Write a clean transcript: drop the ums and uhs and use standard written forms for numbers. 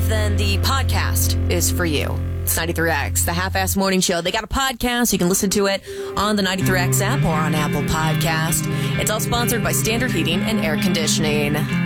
then the podcast is for you. It's 93X, the Half-Ass Morning Show. They got a podcast. You can listen to it on the 93X app or on Apple Podcast. It's all sponsored by Standard Heating and Air Conditioning.